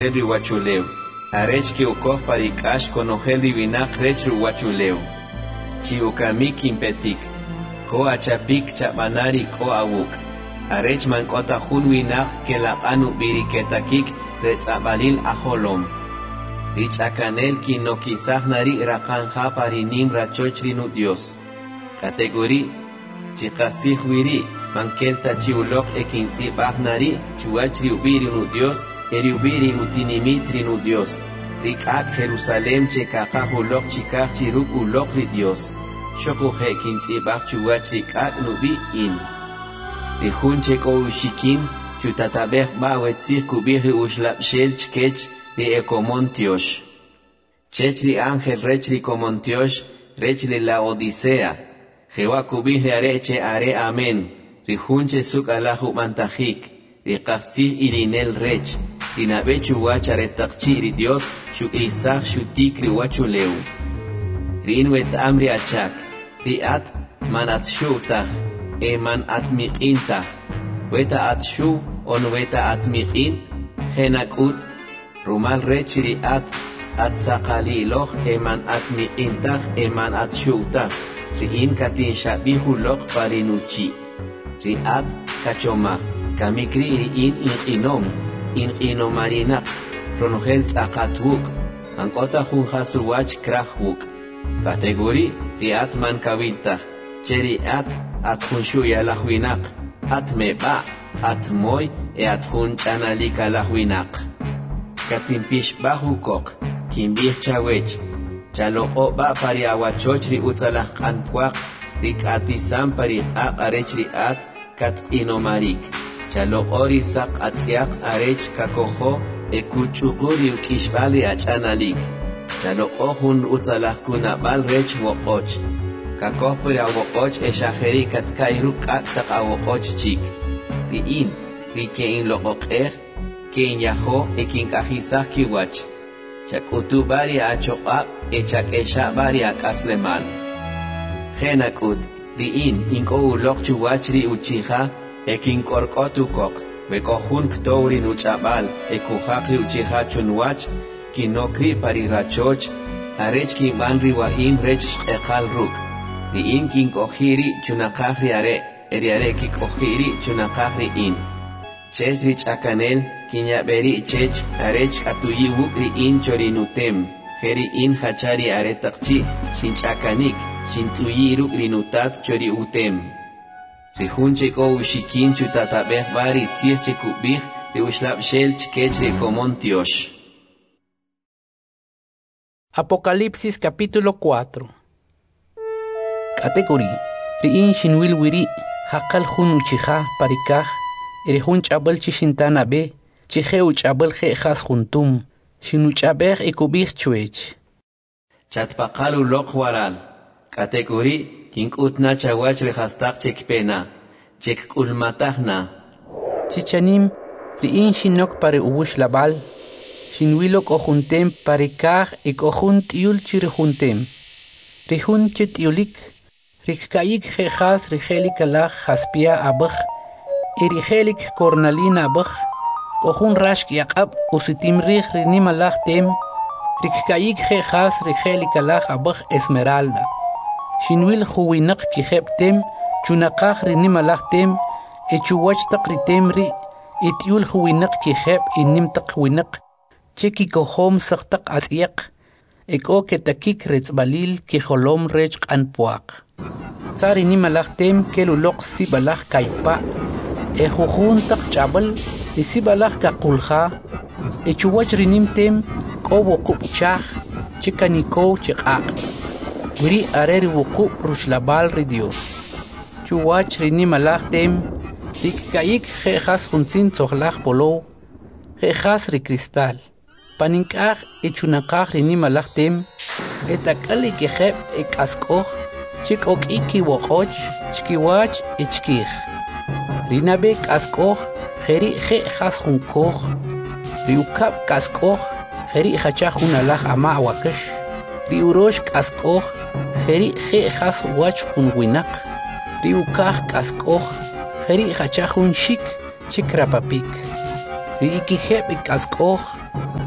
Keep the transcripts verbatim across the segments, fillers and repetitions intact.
Henry Wachuleu. Arechki ukoh parikash konoheli vinak rechru Wachuleu. Chiukamik impetik. Ko achapik chabanari ko awuk. Arech man kota hun vinak kelapanu biriketakik retzabalil aholom. Rich akanel kino kisah nari rakanja parinim rachochrinu Dios. Kategori chikasih wiri mankelta chiulok ekinsi bahnari chuachri ubirinu Dios eri ubiri utinimitrinu Dios. Rikak Jerusalem chekaka hulok chikak chiruk ulok ri Dios. Shoko he kinsi bach chuachri kak nubi in. Rihun cheko ushikin chutatabeh bawetzih kubiri ushlap shel chkech ri ekomontiosh. Chechri ángel rechri komontiosh rechri la odisea. Jehová kubiri areche are amen. Rihunche suk alahu mantajik. Rikasih irinel rech. Rinabechu wacharetakchi ri Dios shuk isach shutik ri wachuleu. Rinwet amri achak. Riat manat shutach. Eman atmiqintach. Weta atshu on weta atmiqin. Henakut. Rumal rech riat. Atzakaliloch eman atmiqintach eman atshutach. Riin katin shabihu lok parinuchi. Riat kachoma. Kamikri riin inqinom. Inqinomarinak. Ronogel tzakatvuk. Ankota junjasuwach krahvuk. Kategori riat man kaviltach. Cheriat at junshuya lahwinak. At meba. At moy e at junchanalika lahwinak. Katimpish bahukok. Kimbih chawech. Chaloko ba pari awachochri utzalah kanpuak. Rik atisam pari ak arechri at kat inomarik. Chalokori sak atziak arech kakoho ekuchukuri ukishbali achanalik. Chaloko hun utzalah kunabal rech wokoch. Kakoh pari awokoch eshaheri kat kairu kat tak awokoch chik. Riin, rikein lokokeh, kein yaho ekin kahisah kiwach. Chakutu bari achokak echak esha bari akasleman. Genakud, riin inko ulok chuwachri uchiha ekin korkotukok. Vekohun ktourin uchabal ekuhakri uchiha chunwach kinokri parirachoch arech kin banri waim rech ekal ruk. Riin kin kohiri chunakahri are eriare ki kohiri chunakahri in. Ches rich akanel kinyaberi chech arech atuyi wukri in chorinutem. Heri in hachari aretakchi shinchakanik shintuyiru rinutat chori utem. Rihunche ko ushikin chutatabeh bari tzir chekubih de ushlab shel chkech de komontiosh. Apocalipsis capítulo cuatro. Categoría. Riin shinwil wiri hakal hun uchiha parikah. Erihun chabal chishintana be. Chihe uchabal je khas juntum. Shinuchabeh ekubih chuech. Chatpakalu lok waral. Category kinkutna chawach rehastak chekpena. Chek ulmatahna. Chichanim riin shinok pare ubush labal. Shinwilok ojuntem parikah ek ojunt yul chirijuntem. Rihun chetiulik. Rikkayik jejas rigelik alach haspia abach. Erigelik cornalina abach. Kohun rashk yakab usitim rih rinimalach tem. Rikkayik jejas rigelik alach abach esmeralda. Shinwil juwinak kiheb tem. Chunakah rinimalach tem. Echuwach takritem ri. Etiul juwinak kiheb inim takwinak. Cheki kohom saktak asyak. Eko ketakik retzbalil kiholom rech anpuak. Tsari nimalach tem kelulok sibalach kaipa. Ejujun tak chabal. Isibalach kakulha. Echuwach rinim tem. Kobo kupchach. Chikaniko chikak. Wiri areri wukup rushlabal ri Dios. Chuwach rinimalach tem. Rikkayik jejas junzin tzohlach polo. Jejas ri cristal. Paninkach echunakach rinimalach tem. Etakali kejeb ek askoch. Chik ok iki wokoch. Chkiwach echkich. Rinabek askoch. Jeri jejas junkoch. Riukap kaskoch. Jeri hachach unalach ama wakesh. Riurosh kaskoch. Jeri jejas wach junwinak. Riukach kaskoch. Jeri hachach un shik. Chikrapapik. Riikijeb ik askoch.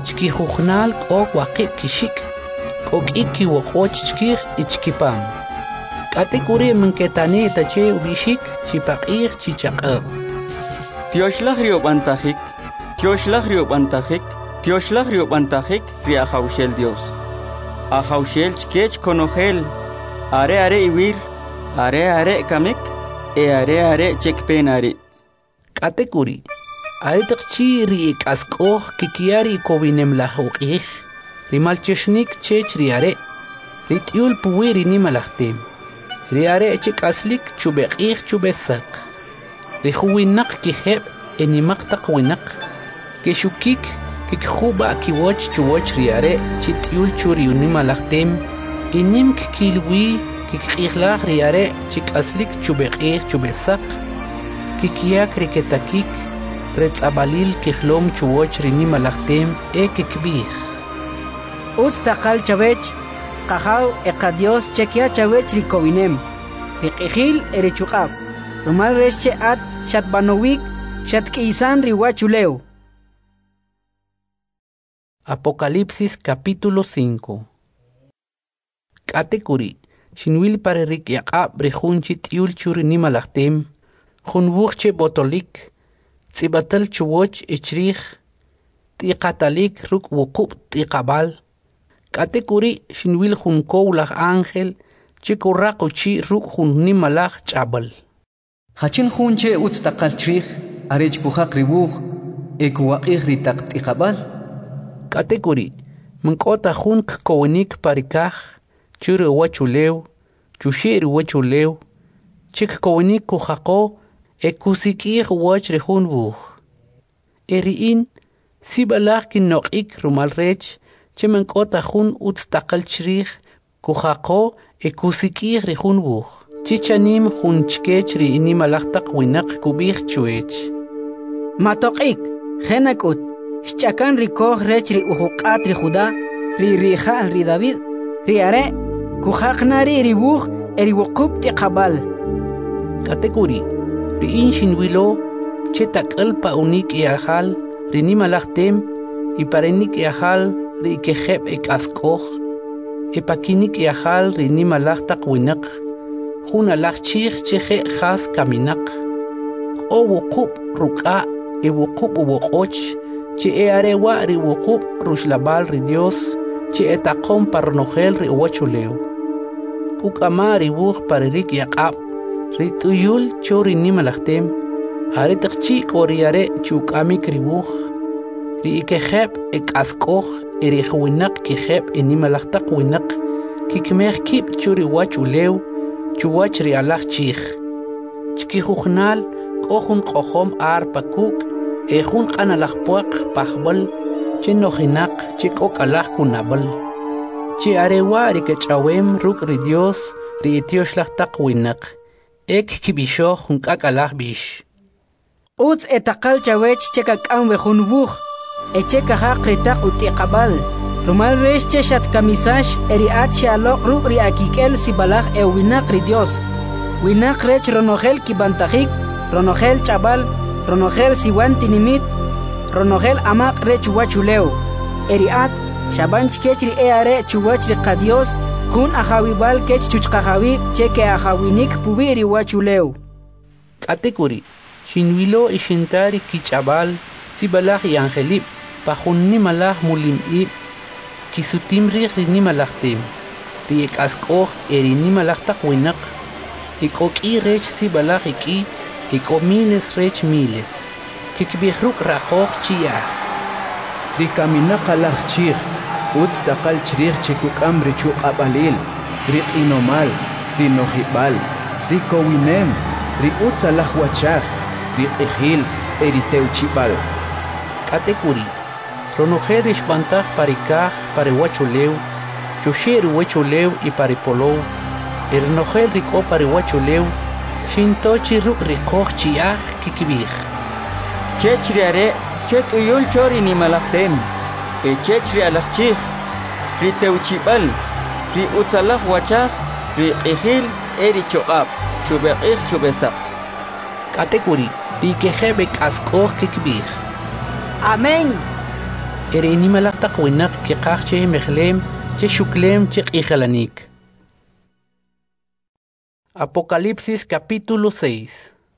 chki jujnal k'o waqib kixik k'o k'iki woq'och chkij ichkipam k'ate kuri minketani tache ubishik chipaq'ij chichaq'ab Tioxlaj riob'antajik Tioxlaj riob'antajik Tioxlaj riob'antajik ri ajawxel Dios ajawxel chkech konojel are are iwir are are kamik e are are chekpenari k'ate kuri Aritaqchi ri ik'ask'oj kikiari kowinem lajuq'ij ri malchexnik chech ri are ri t'yul puwi ri nimalajtem ri are chik'aslik chubeq'ij chubesaq ri juwinaq kijeb enimaq taq winaq kexukik kikjuba kiwoch chuwoch ri are chi t'yul chu ri nimalajtem inim kikilwi kikq'ijlaj ri are chik'aslik chubeq'ij chubesaq kikiyak ri ketakik Retz'abalil kijlom chuwoch ri nimalajtem e kikb'ij Utz taqal chawech qajaw eqa Dios chekia chawech ri kowinem ri q'ijil eri chuq'ab rumal rex che at xatbanowik xatk'isan ri wachulew Apocalipsis capítulo cinco K'ate kuri xinwil pare ri k'yaq'ab ri jun chi t'yul chu ri nimalajtem jun wuj che botolik Tzibatal chuwoch ichrij t'iqatalik ruk' wuqub t'iqabal k'ate kuri xinwil jun kow laj ángel chikuraq uchi ruk' jun nimalaj ch'abal Hachin jun che utz taqal chrij arech pujaq ribuj e kuwaq'ij ri taq t'iqabal k'ate kuri mink'ota jun kkowinik parikaj chu ri wachulew chuxi' ri wachulew chikkowinik kujaqo e kusik'ij woch ri jun wuj e ri'in sibalaj kinoq'ik rumal rech che mink'ota jun utz taqal chrij kujaqo e kusik'ij ri jun wuj chichanim jun chkech ri nimalaj taq winaq kub'ij chuwech Matoq'ik jenak'ut xch'akan ri koj rech ri ujuq'at ri Judá ri rija'l ri David ri are kujaqna ri ri wuj eri wuqub t'iqabal k'ate kuri Ri'in xinwilo che tak'al pa unik iajal ri nimalajtem y parenik iajal ri ikejeb ek'ask'oj e pakinik iajal ri nimalaj taq winaq jun alaj chij che je' jas kaminaq k'o wuqub ruk'a e wuqub uwoq'och che e are wa' ri wuqub ruxlab'al ri Dios che e taqom pa ronojel ri uwachulew kuk'ama ri wuj pare ri k'yaq'ab ri t'uyul chu ri nimalajtem are taqchi k'o ri are chuk'amik ri wuj ri ikejeb ek'ask'oj e ri jwinaq kijeb e nimalaj taq winaq kikmej kib' chu ri wachulew chuwach ri alaj chij chkijujnal k'o jun q'ojom ar pa kuk' e jun q'analaj puaq pajb'al che nojinaq che k'o k'alaj kunab'al chi are wa' ri kech'awem ruk' ri Dios ri itioxlaj taq winaq ek kibixoj jun k'ak'alaj b'ix Utz etaqal chawech chekak'am we jun wuj eche kajaq ri taq ut'iqabal rumal rex che xatkamisax eri at xaloq ruk' ri akik'el sibalaj e winaq ri Dios winaq rech ronojel kibantajik ronojel ch'abal ronojel siwan tinimit ronojel amaq rech wachulew eri at xaban chkech ri e are chuwach ri qa Dios jun ajawibal kech chuchqajawib che ke ajawinik puwi ri wachulew k'ate kuri xinwilo ixintari kich'abal sibalaj y angelib pa jun nimalaj mulim'ib kisutim riq ri nimalajtem ri ek'ask'oj e ri nimalaj taq winaq ik'o k'i rech sibalaj ik'i ik'o miles rech miles kikb'ij ruk' raqoj chiyaj ri kaminaq alaj chij utz taqal chrij che kuk'am ri chuq'ab'alil ri q'inomal ri nojib'al ri kowinem ri utz alaj wachaj ri q'ijil e ri tewchib'al k'ate kuri ronojel ixb'antaj parikaj pare wachulew chuxi' ri wachulew y pare polow e rinojel ri k'o pare wachulew xintochi ruk' ri qoj chiyaj kikb'ij chech ri are che t'uyul cho ri nimalajtem e chech ri alaj chij ri tewchib'al ri utz alaj wachaj ri q'ijil e ri choq'ab chubeq'ij chubesaq k'ate kuri ri ikejeb ek'ask'oj kikb'ij Amén eri inimalaq taq winaq kiqaq che mejlem che xuklem che q'ijalanik. Apocalipsis capítulo seis.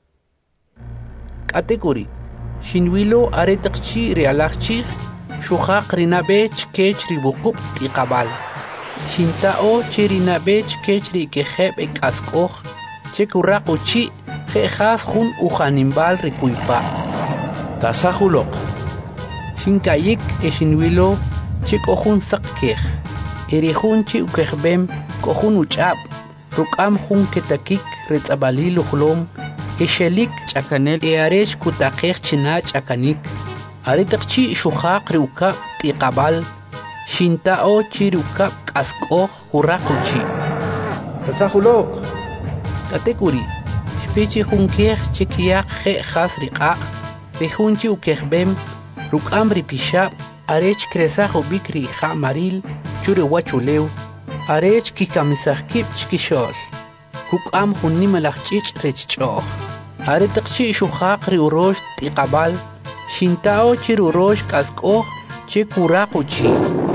Kategori Shinwilo aretaqchi realaqchi shuqaq rinabech kech ribuqup tiqabal. Shintao che rinabech kech ri kejeb ekasqoj che kuraq uchi jejas jun ujanimbal rikuipa. Tasajuloq. Shinkayik e shinwilo che kohun saqkej. Eri jun chi ukejbem kohun uchab. Rukam jun ketakik retzabalil uhlom. Eshelik Chakanel. e aresh kutakej china chakanik. Aretaqchi shuqaq riukab tiqabal. Shintao chi riukab kasqoj kuraquchi. Tasajuloq. Kategori Shpechi junkej che kiaq je jas riqaq. Rejunchi ukejbem. Rukam ripishab. Arech kresaj ubikri ja maril. Chure wachuleu. Arech kikamisajkib chkishol. Kukam junimalajchich rechchoj. Aretaqchi shuqaq riurosh tiqabal. Shintao chi riurosh kasqoj che kuraquchi.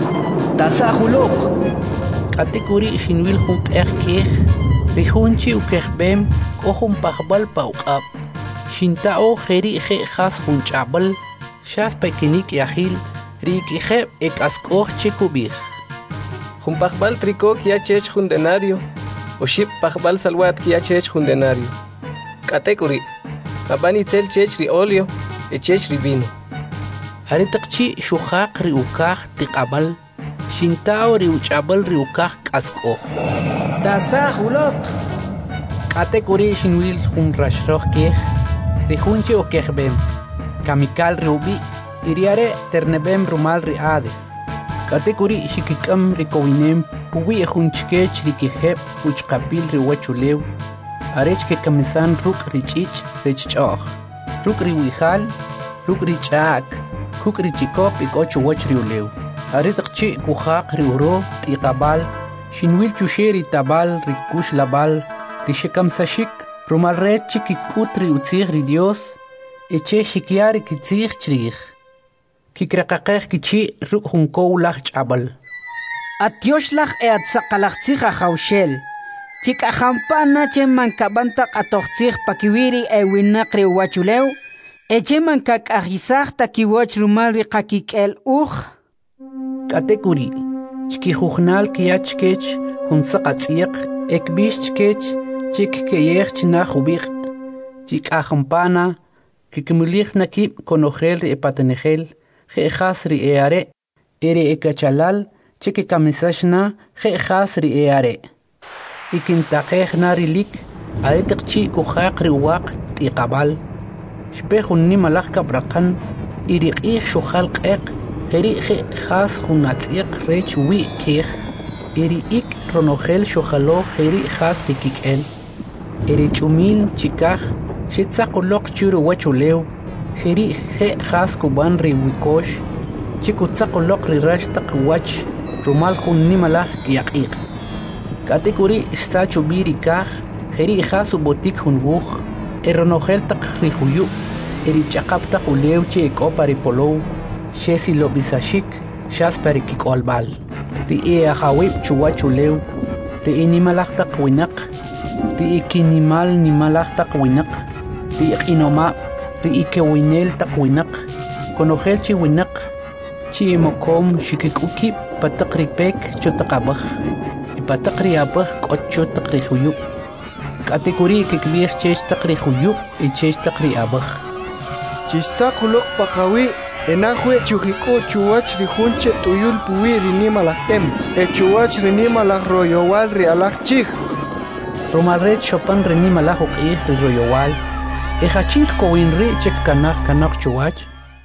Tasajuloq. Kategori shinwil junkej kej. Rejunchi ukejbem kohun pajbal pauqab. Shintao jeri je jas junchabal. Shas pekinik yahil. Rikijeb ek asqoj che kubij. Jumpajbal tricó kia chech jundenario, o ship pajbal salwat kia chech jundenario. Kategori, abani tel chech ri olio, e chech ri vino. Aretaqchi shuqaq riukaj tiqabal. Shintao riuchabal riukaj kasqoj. Tasajuloq. Kategori shinwil jun rashroj kej. Rejunchi okejbem. Kamikal riubi. Iriare ternebem rumal riades. Kategori shikikam rikowinem puwi junchkech rikijeb uchqapil riwachulew. Arech ke kamisan ruk richich richchoj. Ruk riwijal, ruk richak, kuk richikop ikochu wach riulew. Aretaqchi kujaq riuro tiqabal. Shinwil chusheri tabal rikush labal. Rishikam sashik rumal red chikikut riutzig ri Dios. Eche shikiari kitzig chrij. Kikraqaqej kichi ruk junkow laj ch'abal. Atioxlaj e atzaqalajtzij ajawxel. Chikajampana che mankabanta qatoqtzij pakiwiri e winaq riwachulew. Eche mankak'ajisaj takiwoch rumal riqakik'el uj. Kategori chkijujnal kiyachkech junsaqatz'iq ekbix chkech chik keyej chinaj ubiq. Chikajampana kikimulij nakib konojel ri epatenejel. Jejas ri eare, ere ekachalal, cheke kamisashna, jejas ri eare. Ikintaqej narilik, aretaqchi kujaq riwaq tiqabal. Shpejun nimalaj kabraqan, iriqij shuqal q'eq, jeri jejas junatz'iq rech wi kej. Eri ik ronojel shuqalo jeri jas rikik'el. Eri chumil chikaj, shitzaqoloq churu wachulew. Jeri je jas kuban riwikosh, chikutzaqoloq rirashtaq wach, rumal jun nimalaj kiyaqiq. Kategori sachu birikaj, jeri jas ubotik jun wuj, eronojel taq rijuyu, eri chaqaptaq ulew che ekopa ripolow, shesi lobisashik, shas parikik'olbal. Ri e ajawib chuwach ulew, ri inimalaj taq winaq, ri ikinimal nimalaj taq winaq, ri iq'inoma' ri ikewinel taq winaq, konojel chi winaq, chi emokom shikik'ukib pataq ripek chotaqabaj, ipataq riabaj k'ot chotaq rijuyub. Kategori kikbij chech taq rijuyub y chech taq riabaj. Chistaquloq paqawi, enajwe chujik'u chuwach rijunche tuyul puwi rinimalajtem, e chuwach rinimalaj royowal rialaj chij. Romalret chopan rinimalaj uq'ij ri royowal. Ejachink kowinri chek kanaj kanaj chuwach.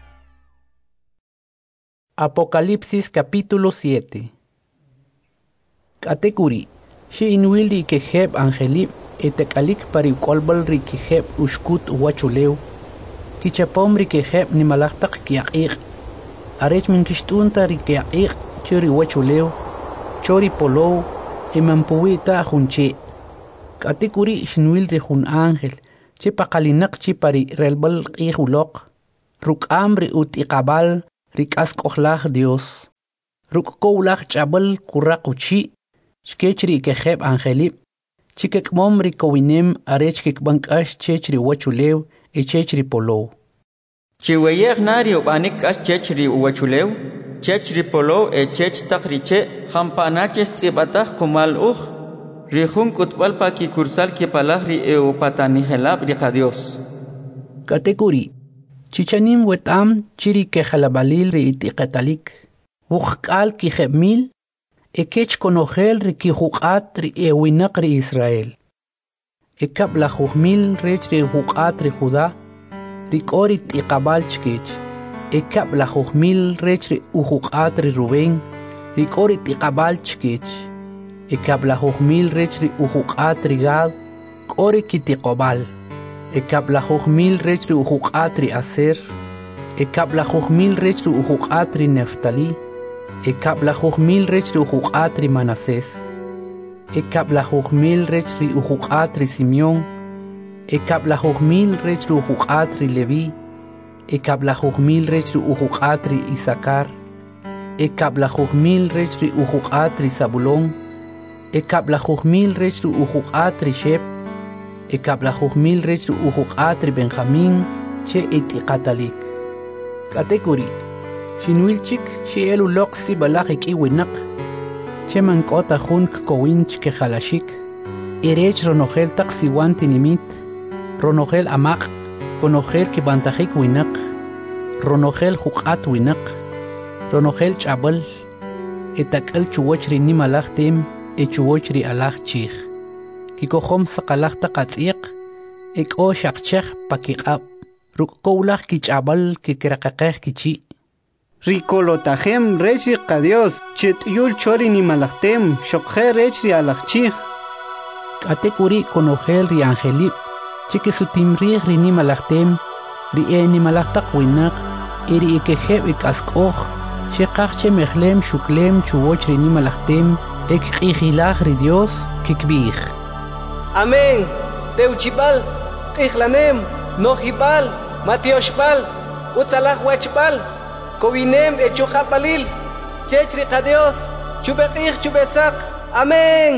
Apocalipsis capítulo siete. Kategori Shi inwil ri kejeb angelib etekalik pariukolbal ri kejeb ushkut wachulew. Kichapom ri kejeb nimalajtaq kiyaqiq. Arech minkishtunta ri kiyaqiq churi wachulew. Chori polow emampuwita junche. Kategori shinwil ri jun ángel. Che paqalinaq chi pari relbal q'ijuloq. Ruk'am ri utiqabal rik'asq'ojlaj Dios. Ruk'kowlaj ch'abal kuraq uchi, xkech ri kejeb angelib, chikekmom rikowinem arech kikbank'ax chech ri wachulew e chech ri polow. Chiweyej nario banik k'ax chech ri wachulew, chech ri polow e chech taq riche jampanaches tz'ibataj kumal uj, rijun kutbal pa kikursal kipalaj ri eupatanijelab ri qadios. Katekuri, chichanim wetam chiri kejalabalil ri itiqetalik, wuqk'al kijebmil, ekech konojel ri kijuqat ri ewinaq ri Israel. Ekab la jujmil rech ri juqat ri Judá, ri k'ori t'iqabal chkech. Ekab la jujmil rech ri ujuqat ri Rubén, ri k'ori t'iqabal chkech. Ekab la jujmil rech ri ujuqat ri Gad, k'ori kitiqobal. Ekab la jujmil rech ri ujuqat ri Aser. Ekab la jujmil rech ri ujuqat ri Neftalí. Ekab la jujmil rech ri ujuqat ri Manasés. Ekab la jujmil rech ri ujuqat ri Simeón. Ekab la jujmil rech ri ujuqat ri Leví. Ekab la jujmil rech ri ujuqat ri Isaacar. Ekab la jujmil rech ri ujuqat ri Zabulón. Ekab la jujmil rech ri ujuqat ri Shep. Ekab la jujmil rech ri ujuqat ri Benjamín che itiqatalik. Katekuri, xinwilchik xielu loq si balaj ikiwinak, che mankota jun kkowinch ke jalashik, irech ronojel tak siwan tinimit, ronojel amaq, konojel kibantajik winak, ronojel juqat winak, ronojel chabal, etakal chuwach ri nimalaj tem, e chuwach ri alaj chij. Kikohom saqalaj taqatz'iq, eko shaqchej pakiqab, ruk'kowlaj kichabal kikraqaqej kichi. Rikolotajem rech ri qadios, chit'yul chori nimalajtem, shokje rech ri alajchij. Katekuri konojel ri angelib, chikisutimrij ri nimalajtem, ri e nimalajtaq winak, iri ikejeb ik'ask'oj, xeqajche mejlem xuklem chuwoch ri nimalajtem, ek q'ijilaj ri Dios kikbij. Amén. Teuchipal, Tijlanem, Nojipal, Matioshpal, Utzalaj Wachpal, Kowinem Echujapalil, Chechri Qadios, Chubekij Chubesak. Amén.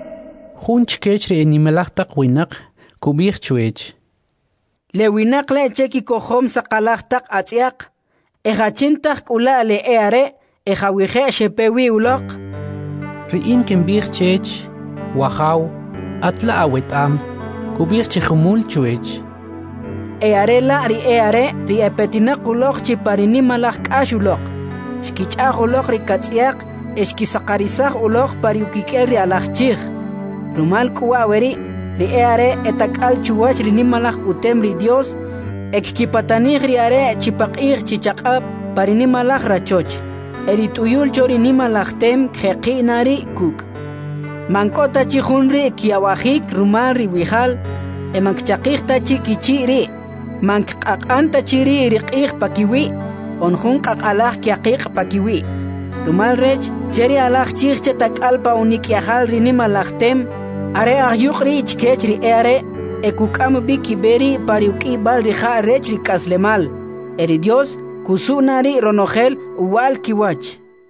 Junch kechri nimalajtaq winak, kubij chuech. Le winak le cheki kohom saqalajtaq atziaq, ejachintaq kula le eare, ejawije shepewi uloq. Riin kimbij chech, wajaw, atla awetam, kubij chihumul chuech. Eare la ri eare, ri epetinaq uloq chiparini malaj k'ax uloq. Xkich'aj uloq ri katziaq, eskisaqarisaj uloq pariukikel ri alajchij. Rumal kuwa weri, ri eare etak'al chuwach ri nimalaj utem ri Dios, ekkipatanij ri are chipaq'ij chichaq'ab parini malaj rachoch. Eri tuyul chori nimalaj tem kjeqi nari kuk. Mankota chijunri kiawajik rumal ri wijal, emankchaqijta chikichi ri. Mankqaq'anta chiri riq'ij pakiwi, onjun qaq'alaj kiaqiq pakiwi. Rumal rech, cheri alaj chij chetak'alpa unikyajal ri nimalaj tem, are ahyuq ri chkech ri eare, ekuk'am bi kiberi pariuk'ibal ri ja rech ri k'aslemal. Eri Dios, kusunari ronojel uwal kiwach.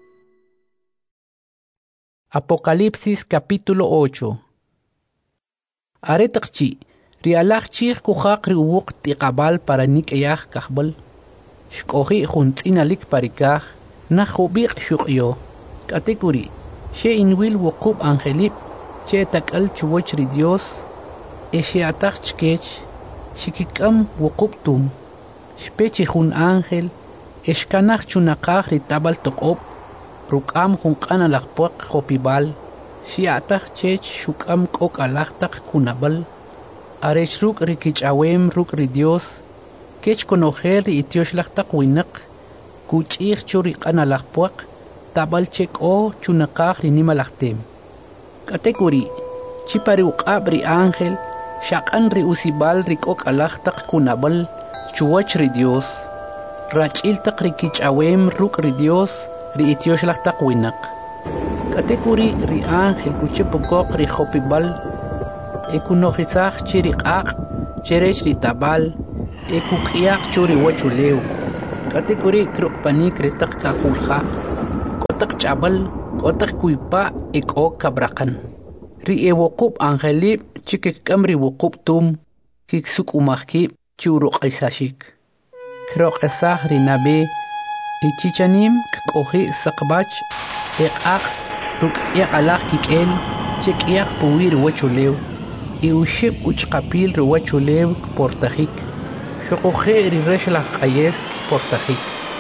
Apocalipsis capítulo ocho. Aretaqchi, ri alaj chij kujaq ri uwuq tiqabal para nik'eyaj kajbal. Shkoji juntz'inalik parikaj, najubiq shuqyo. Katekuri, she inwil wuqub angelib, che tak'al chuwach ri Dios, e she ataj chkech, shikik'am wuqub tum. Shpechi jun ángel, eshkanaj chunaqaj ri tabal toqob, ruk'am junq'an alajpuaq jopibal, shiataj chech shuk'am k'ok alajtaq kunabal, arech ruk' ri kich'awem ruk' ri Dios, kech konojel ri itioxlajtaq winaq, kuch'ij chu riq'an alajpuaq, tabal chek'o chunaqaj ri nimalajtem. Katekuri, chipari uq'ab ri ángel, shaq'an ri usibal ri k'ok alajtaq kunabal, chuwach ri Dios, rach'iltaq ri kich'awem ruk' ri Dios, ri itioxlajtaq winaq. Katekuri ri ángel kuchipukoq ri jopibal, ekunojisaj chi ri q'aq', cherech ri tabal, ekuk'iyaq chu ri wachulew. Katekuri kruk panik retak kakulha. Kotak cabal, kotak kuipa eko kabrakan. Ri ewokub angelip chikik kamri wokub tum kik suk umakip churuk isashik. Krok esah rinabe ichichanim kohi sakbach ekak ruk yakalak kikel chik yak puwir wachulew. Iuship uchkapil ruwachulew portajik. Shokoje ri reshlach ayes portajik.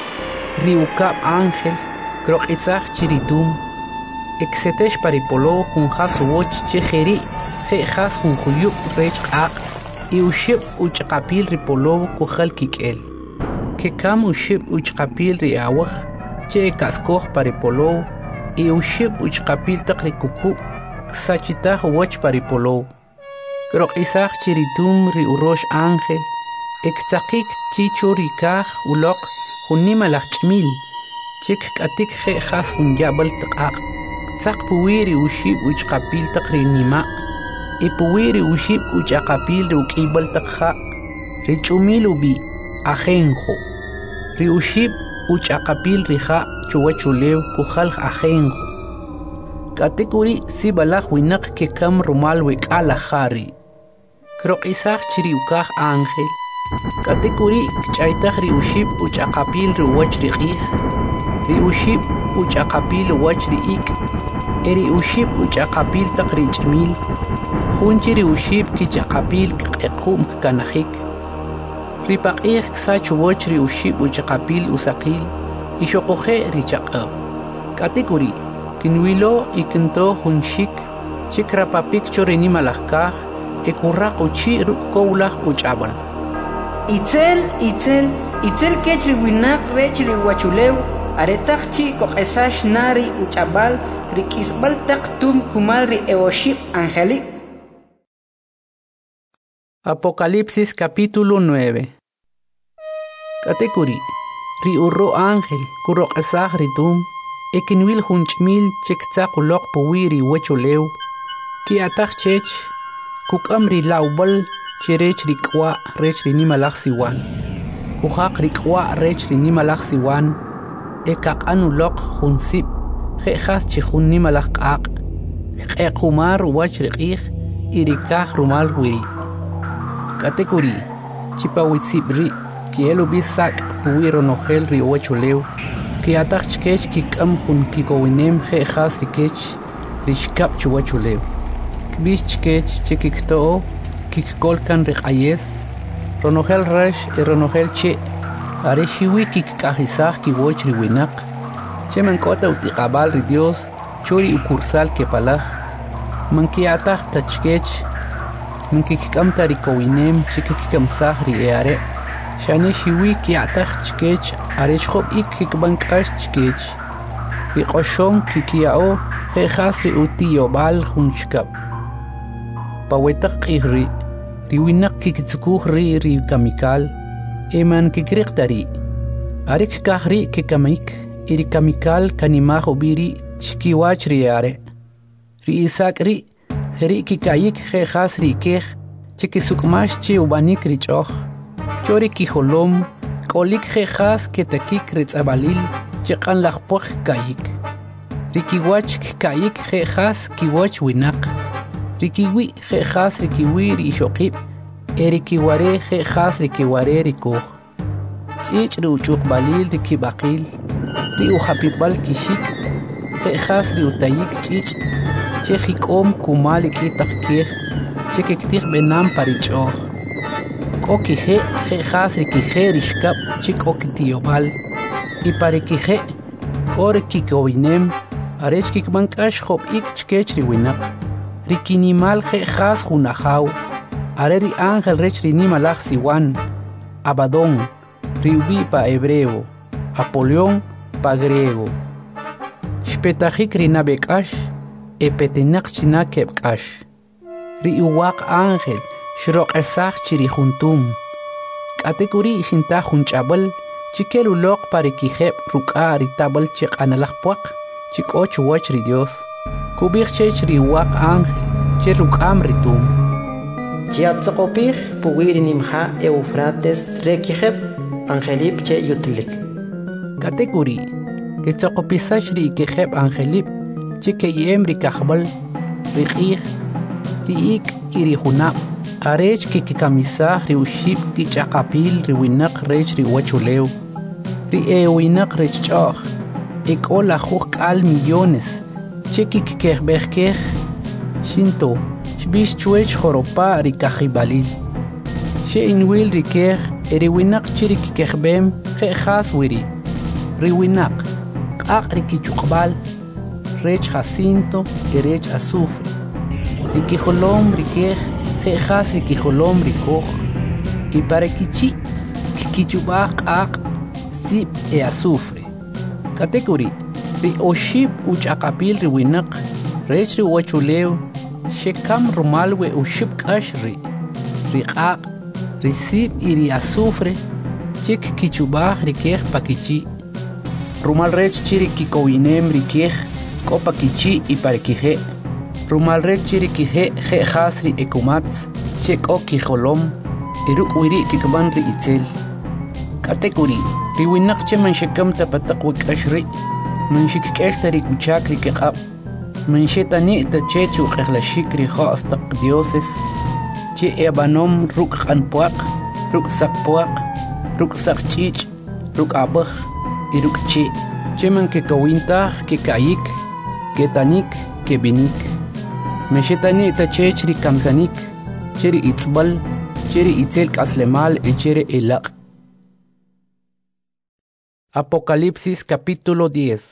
Riukab ángel krok isah chiritum. Exetesh paripolo jun hasuwoch chejeri je has jun huyuk rech ak. Iuship uchkapil ripolo kujal kikel. Kekam uship uchkapil ri awaj che kaskoj paripolo. Iuship uchkapil takrikuku sachitah wach paripolo. Krok isah chiritum ri urosh ángel. Extakik chicho rikaj ulok junima lachmil. Chik katik je has jun yabal takak. Tzak puwiri ushib uchkapil takri nima. I puwiri ushib uchakapil ri ukibal takha. Ri chumil ubi ajenjo. Ri ushib uchakapil riha chuwachulew kujal ajenjo. Katekuri si balaj winak ke kam rumal wek alajari. Krok isah chiriukaj ángel. Katekuri kchaitaj ri ushib uchakapil ri wach ri qij. Ri ushib uchakapil wach ri ik. Eri ushib uchakapil tak ri chmil. Junchi ri ushib kichakapil kqequm kanajik. Ri paqij ksach wach ri ushib uchakapil usaqil. Ishokoje ri chaqab. Katekuri kinwilo ikinto junshik chikrapapik chorinima lajkaj. Ekurrak uchi rukkowlaj uchabal. Itzel, itzel, itzel kechri winak rechri wachulew. Aretak chi kokesash nari uchabal rikisbal tak tum kumal ri eoship angeli. Apocalipsis capítulo nueve. Katekuri ri urro ángel kurok esah ritum ekinwil hunchmil chekzakulok puwiri wachulew ki atak chech kukam ri laubal chirech rikwa rech ri nimalak siwan kujak rikwa rech ri nimalak siwan ekak anulok junsip jejas chihun nimalak ak ekumar wach rikij irikaj rumal wiri. Katekuri chipawitsip ri kielu bisak puwiro nogel ri wachulew ki atak chkech kikam jun kikowinem jejas rikech rishkap chuwachulew. Kbish chkech chikikto kikkolkan riqayes ronogel resh y ronogel che are shiwi kikkajisaj kiwoch ri winak che mankota utiqabal ri Dios chori ukursal kepalaj mankiataj tachkech mankikkamta ri kowinem chikikkamsaj ri eare shane shiwi kiataj chkech are chjob ik kikbankash chkech kiqoshon kikiao jejas ri utiyobal junchkab pawetak qihri riwinak kikitsukuj ri ri kamikal eman kikriqtari arik kahri kikamik iri kamikal kanimaj ubiri chkiwach ri are ri isak ri ri kikayik jejas ri kej chikisukmash chi ubanik ri choj chori kijolom kolik jejas ketakik ri tzabalil chiqan lajpoj kayik ri kiwach kayik jejas kiwach winak rikiwi jejas rikiwi ri shoqib erikiware jejas rikiware rikuj chich ri uchuq balil rikibaqil ri uhapibal kishik jejas ri utayik chich chejikom kumal ikitaj kej chekiktij benam parichoj kokije jejas rikije rishkab chik okitiyobal y parikije korikikowinem arech kikbankash job ik chkech ri winak rikinimal jejas junajaw are ri ángel rech ri nimalaj siwan Abadón ri ubi pa hebreo Apolión pa griego shpetajik ri nabekash epetenak china kebkash ri uwaq ángel shroqesaj chiri juntum katekuri jinta junchabal chikelu loq parikijeb ruka ri tabal chiqanalajpuaq chikoch wach ri Dios kubij chech ri uwaq ángel che rukam ritum Chiatzakopij puwiri nimja Eufrates rekijeb Angelip che yutlik. Kategori que tocopisash ri que heb Angelip che que yem ri kahbal ri qih ri ik iri hunab arech que que camisah ri uship ki chaqapil ri winak rech ri wachuleu ri e winak rech chach ek ola khuk al millones che que que behkeh shinto shbish chuech khoropa ri kahibalil she inwil ri keh eri winak chiri ki kehbem khe khas wiri ri winak qaq ri ki chuqbal rech jacinto erech azufre ri ki holom ri keh khe khas ri ki holom ri koch y para ki chi ki chubaq qaq sip e azufre kategori ri oshib uchaqapil ri winak rech ri wachuleu shekam rumalwe ushib kashri ri qaq risib iri azufre chik kichubah rikeh pakichi rumal rech chiri kikowinem rikeh ko pakichi y parekije rumal rech chiri kije je khasri ekumats chek o kijolom iruk wiri kikban ri itzel kategori ri winak che man shekam tapatak wik ashri man shikkesh ri kuchak ri kaqab man shetani ta chechu qehlashik ri khostaq dioses che ebanom ruk anpuak ruk sakpuak ruk sakchich ruk abah iruk che che man ke kawintah ke kayik ke tanik ke binik meshetani ta chechri kamzanik cheri itzbal cheri itzel kaslemal e chere elaq Apocalipsis capítulo diez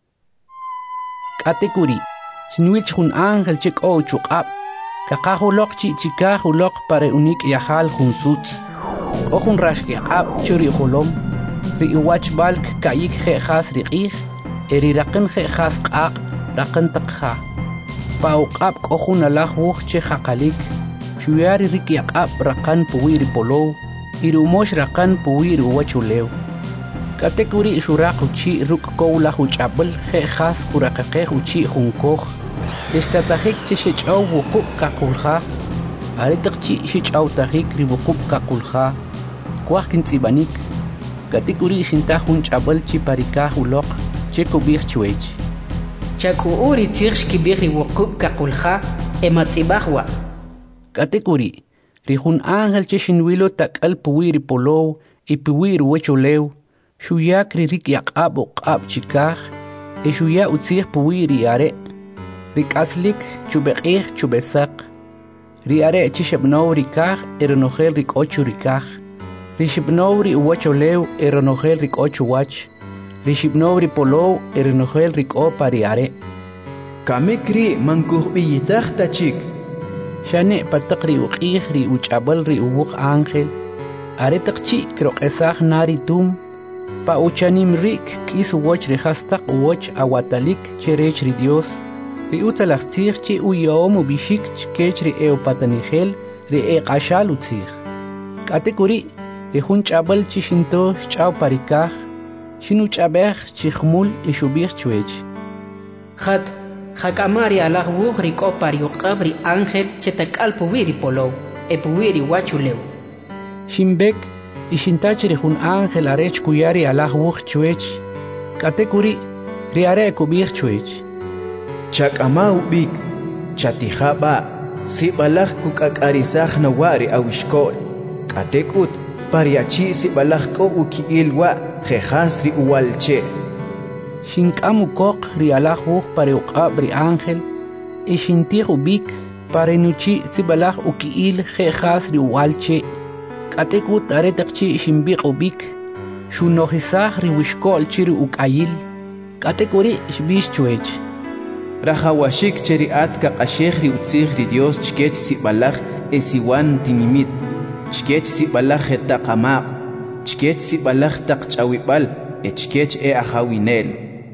Kategori Shinwich hun ángel chek o chuqab Kakahulok chi chikahulok pare unik yahal hunsuts. Kohun rashke ab churi holom. Ri iwach balk kayik he khas riqih. Eri raqan he khas qaq raqan taqha. Pauqab kohun alah wuh che haqalik. Shuyari rik yaqab raqan puwiri polo. Irumosh raqan puwiri wachulew. Kategori shuraq uchi ruk kowla huchabel he khas kuraqaqeh uchi hunkoh. Estatajik che shechau wuqub kakulha aritakchi shechau tajik ri wuqub kakulha kwah kintsibanik kategori shinta hun chabal chi parika huloq che kubir chwech chaku uri tirsh kibir ri wuqub kakulha ematsibahwa kategori ri hun ángel che shinwilo takal puwiri polo i puwiri wecholew shuyak ri rik yaqab uqab chikah e shuya utsir puwiri are Rikaslik chubeqih chubesak Riare chishebnow rikah eronogel rik ocho rikah Rishibnow ri uwacholew eronogel rik ocho wach Rishibnow ri polow eronogel rik o pariare Kamikri mankuh biyitah tachik Shane patak ri uqih ri uchabal ri uwuk ángel Are takchi krok esah nari tum Pa uchanim rik kis uwach rihastak uwach awatalik cherech ri Dios Ri utzalachtzich chi uyom ubishik chkech ri eopatanigel ri eqashal utzich. Kategori ri hun chabal chi shinto ch'aw parikah shinu ch'abej chi khmul ishubich chwech. Khat khakamari alah wuh ri ko pariuqab ri ángel chetakal puwiri polo e puwiri wachulew. Shimbek ishintach ri hun ángel arech kuyari alah wuh chwech. Kategori ri are kubich chwech. Chakama ubik chatijaba sibalaj kukakarisaj nawari awishkol katekut pariachi sibalaj ko ukiilwa jehasri uwalche Shinkamu kok ri alah wuh pare uqab ri ángel e shintij ubik pare nuchi sibalaj ukiil jehasri uwalche katekut aretakchi shimbiq ubik shunojisaj ri wishkol chiri ukayil katekuri shbish chwech Rajawashik cheriat ka qashekh ri utzikh ri Dios chkech sibalaj esiwan tinimit chkech sibalaj etaqamaq chkech sibalaj taqchawibal e chkech e ajawinel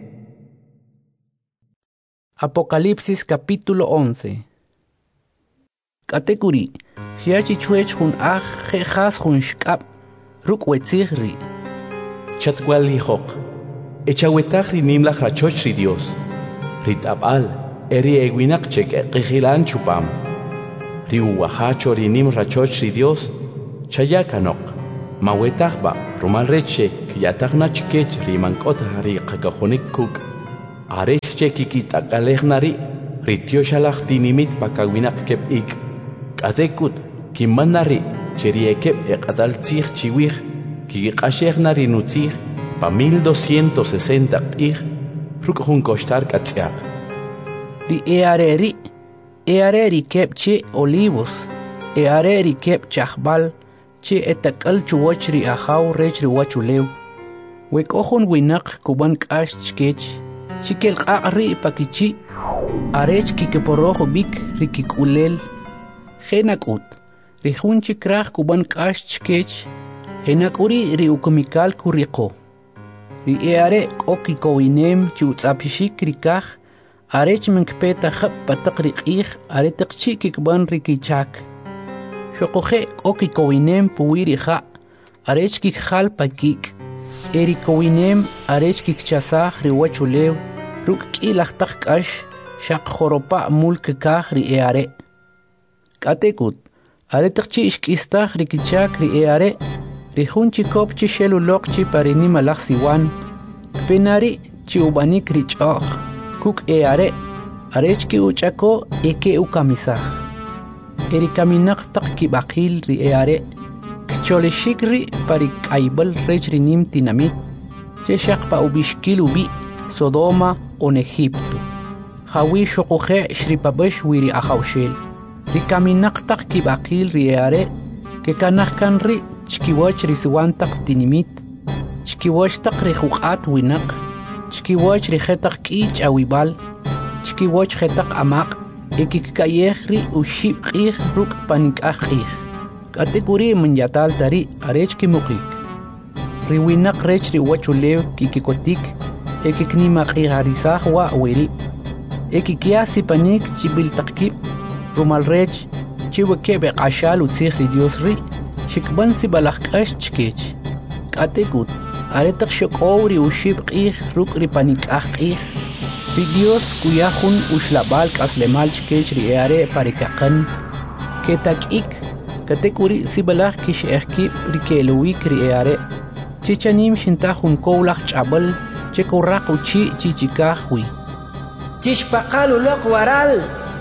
Apocalipsis capítulo once Kategori Shiachi chwech hun aj jehas hun shkab ruk wetzikh ri Chatwal hijok echawetaj ri nimlaj rachoch ri Dios Ritabal eri ewinak chek qijilan chupam Riuwaha chorinim rachoch ri Dios chayakanok mawetajba rumal reche kiyatagna chikech rimankota hari qakajonik kuk areche kikitakalejnari ritio shalach tinimit pakawinak kep ik katekut kimanari cheriekep eqatal tzig chiwij kiqashejnari nutzig pa mil doscientos sesenta q'ij ruk'jun koxtar k'atz'yaq ri eareri eareri kep che olivos eareri kep chajbal che etak'al chuwach ri ajaw rech ri wachulew wek'ojun winaq kuban k'ax chkech chikel q'aq' ri pakichi arech kikeporoj bik ri kik'ulel jenak'ut ri jun chikraj kuban k'ax chkech jenak'uri ri ukumikal kuriqo ri eare k'o kikowinem chi utz'apixik ri kaj arech minkpeta jab pataq ri q'ij are tiqchi kikban ri kichak xoqoje k'o kikowinem puwi ri ja' arech kikjal pakik eri kowinem arech kikchasaj ri wachulew ruk' k'ilaj taq k'ax xaq joropa' mul kikaj ri eare k'atekut are tiqchi ixk'istaj ri kichak ri eare ri jun chikop chi xeluloq chi parini malaj siwan penari chi ubanik ri ch'oj kuk eare arech ki uch'ako eke ukamisaj eri kaminaq taq kib'aqil ri eare kcholexik ri pari k'ayb'al rech ri nim tinamit che xaq pa ubixkil ubi' Sodoma on Egipto jawi xoqoje xripabex wi ri ajawxel ri kaminaq taq kib'aqil ri eare ke kanaj kan ri chkiwach ri siwan taq tinimit chkiwach taq ri juq'at winaq chkiwach ri jetaq k'i ch'awib'al chkiwach jetaq amaq ekikka'yej ri uxib' q'ij ruk' panik'aj q'ij k'atek'uri manyatal tari arech kimuqik ri winaq rech ri wachulew kikikotik ekiknimaq'ijarisaj wa' wiri ekikyaj sipanik chib'il taq kib' rumal rech chiwekeb' eq'axal utzij ri Dios ri xikban sib'alaj k'ax chkech k'atekut are taq xok'ow ri uxib' q'ij ruk' ri panik'aj q'ij ri Dios kuyaj jun uxlab'al k'aslemal chkech ri eare parikaqan ketak'ik katek'uri sib'alaj kix'ej kib' ri ke'luwik ri eare chichanim xintaj jun kowlaj ch'ab'al che korraq uchi' chichikaj wi chixpaqal uloq waral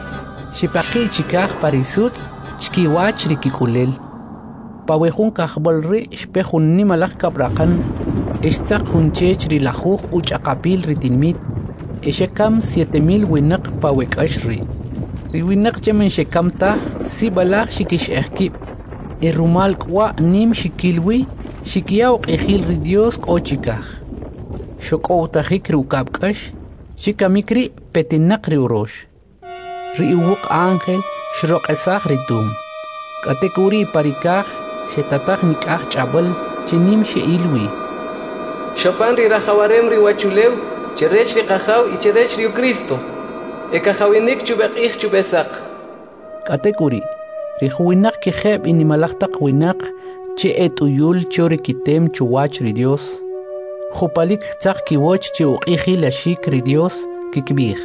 xipaqi' chikaj parisutz' chkiwach ri kik'ulel pawe jun kajb'al ri xpe jun nimalaj kabraqan ixtzaq jun chech ri lajuj uch'aqapil ri tinmit exekam siete mil winaq pawe k'ax ri ri winaq chemen xekam taj sib'alaj xikix'ej kib' e rumal k'wa' nim xikilwi xikyaw q'ijil ri Dios k'o chikaj xok'owtajik ri uk'ab' k'ax xikamik ri petinaq ri urox ri uwuq ángel xroq'esaj ri tum k'atek'uri parikaj xetataj nik'aj ch'ab'al che nim xe'ilwi xopan ri rajawarem ri wachulew cherech ri qajaw y cherech ri Cristo ekajawinik chub'eq'ij chub'esaq k'atek'uri ri juwinaq kijeb' inimalaj taq winaq che et'uyul cho ri kitem chuwach ri Dios jupalik tzaq kiwoch che uq'ijil axik ri Dios kikb'ij